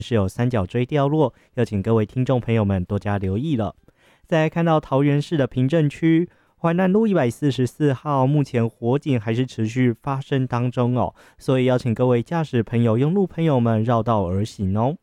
是有三角锥掉落，要请各位听众朋友们多加留意了。再来看到桃园市的平镇区淮南路144号，目前火警还是持续发生当中哦，所以要请各位驾驶朋友、用路朋友们绕道而行哦。